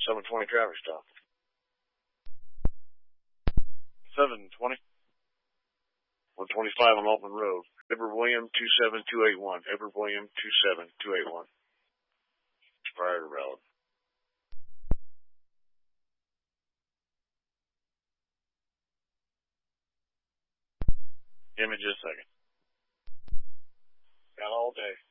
720 traffic stop. 720. 125 on Altman Road. Edward William 27281. Edward William 27281. Prior to relevant. Give me just a second. Got all day.